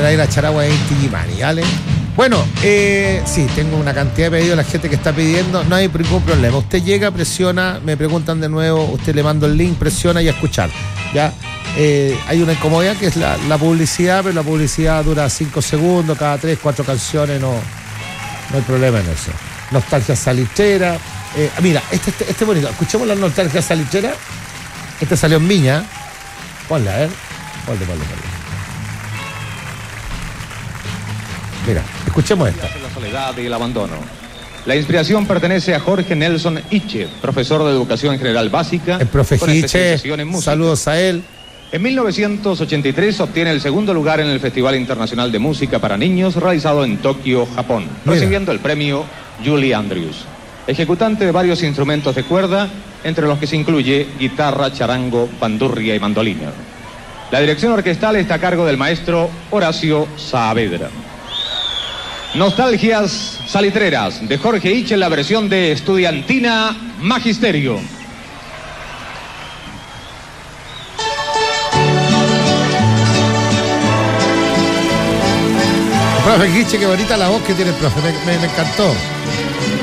para ir a Charagua de Inti Illimani, ¿vale? Bueno, sí, tengo una cantidad de pedidos, la gente que está pidiendo, no hay ningún problema. Usted llega, presiona, me preguntan de nuevo, usted le mando el link, presiona y a escuchar, ¿ya? Hay una incomodidad que es la publicidad, pero la publicidad dura 5 segundos, cada 3, 4 canciones, no hay problema en eso. Nostalgia salitrera. Mira, este es bonito, escuchemos la nostalgia salitrera. Este salió en Viña. Ponla, a ver. Ponle. Mira, escuchemos esta. La soledad y el abandono. La inspiración pertenece a Jorge Nelson Iche, profesor de Educación General Básica. El profe con Iche, especialización en música. saludos a él. En 1983 obtiene el segundo lugar en el Festival Internacional de Música para Niños realizado en Tokio, Japón, recibiendo el premio Julie Andrews. Ejecutante de varios instrumentos de cuerda, entre los que se incluye guitarra, charango, bandurria y mandolina. La dirección orquestal está a cargo del maestro Horacio Saavedra. Nostalgias salitreras de Jorge Iche en la versión de Estudiantina Magisterio. Profe Guiche, qué bonita la voz que tiene el profe, me encantó.